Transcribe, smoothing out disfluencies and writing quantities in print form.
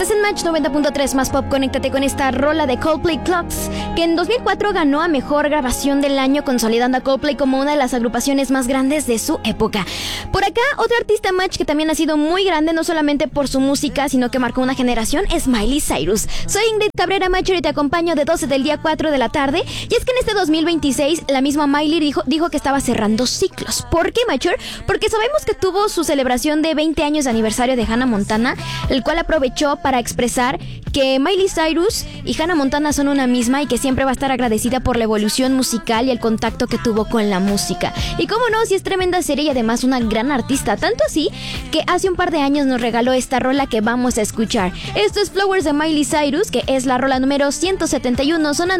Estás en Match 90.3 más pop. Conéctate con esta rola de Coldplay, Clocks, que en 2004 ganó a Mejor Grabación del Año, consolidando a Coldplay como una de las agrupaciones más grandes de su época. Por acá, otro artista Match que también ha sido muy grande, no solamente por su música, sino que marcó una generación, es Miley Cyrus. Soy Ingrid Cabrera Matcher y te acompaño de 12 del día 4 de la tarde. Y es que en este 2026, la misma Miley dijo que estaba cerrando ciclos. ¿Por qué, Matcher? Porque sabemos que tuvo su celebración de 20 años de aniversario de Hannah Montana, el cual aprovechó para expresar que Miley Cyrus y Hannah Montana son una misma y que siempre va a estar agradecida por la evolución musical y el contacto que tuvo con la música. Y cómo no, si es tremenda serie y además una gran artista, tanto así que hace un par de años nos regaló esta rola que vamos a escuchar. Esto es Flowers de Miley Cyrus, que es la rola número 171, sonando